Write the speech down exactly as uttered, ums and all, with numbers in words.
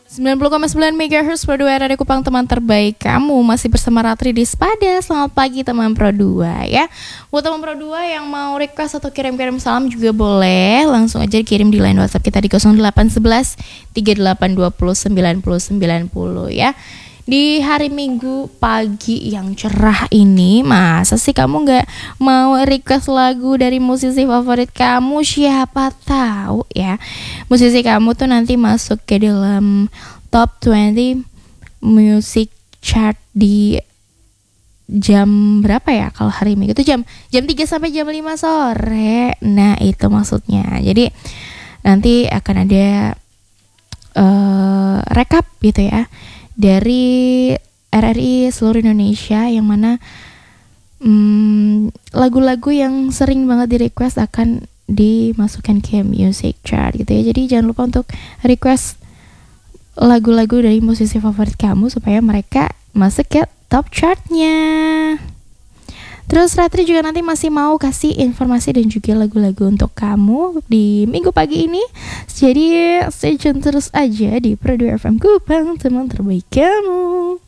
sembilan puluh koma sembilan megahertz Pro dua Radio Kupang, teman terbaik kamu. Masih bersama Ratri di Spada. Selamat pagi teman Pro dua ya. Buat teman Pro dua yang mau request atau kirim-kirim salam juga boleh. Langsung aja kirim di line WhatsApp kita di nol delapan satu satu tiga delapan dua nol sembilan nol sembilan nol ya. Di hari Minggu pagi yang cerah ini, masa sih kamu gak mau request lagu dari musisi favorit kamu? Siapa tahu ya musisi kamu tuh nanti masuk ke dalam top dua puluh music chart di jam berapa ya kalau hari Minggu itu jam jam tiga sampai jam lima sore. Nah, itu maksudnya. Jadi nanti akan ada uh, rekap gitu ya dari R R I seluruh Indonesia, yang mana hmm, lagu-lagu yang sering banget di request akan dimasukkan ke music chart gitu ya. Jadi jangan lupa untuk request lagu-lagu dari musisi favorit kamu supaya mereka masuk ke top chartnya. Terus Ratri juga nanti masih mau kasih informasi dan juga lagu-lagu untuk kamu di minggu pagi ini. Jadi stay tune terus aja di Pro dua F M Kupang, teman terbaik kamu.